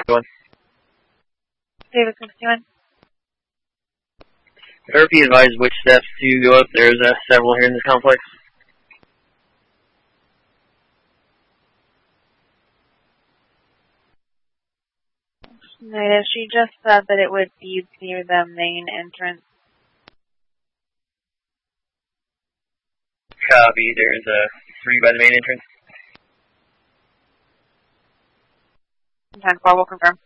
going? David 61. RP advised which steps to go up. There's several here in this complex. No, she just said that it would be near the main entrance. Copy. There's 3 by the main entrance. 10-4, we'll confirm.